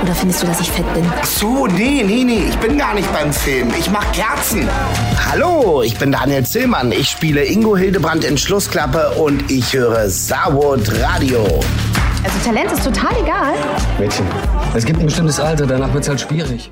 oder findest du, dass ich fett bin? Ach so, nee, ich bin gar nicht beim Film. Ich mach Kerzen. Hallo, ich bin Daniel Zillmann. Ich spiele Ingo Hildebrand in Schlussklappe und ich höre Saarwood Radio. Also Talent ist total egal. Mädchen, es gibt ein bestimmtes Alter, danach wird's halt schwierig.